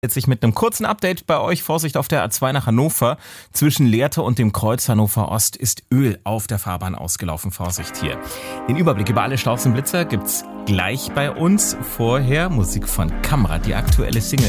Jetzt sich mit einem kurzen Update bei euch. Vorsicht auf der A2 nach Hannover. Zwischen Lehrte und dem Kreuz Hannover Ost ist Öl auf der Fahrbahn ausgelaufen. Vorsicht hier. Den Überblick über alle Staus und Blitzer gibt's gleich bei uns. Vorher Musik von Kamrat, die aktuelle Single.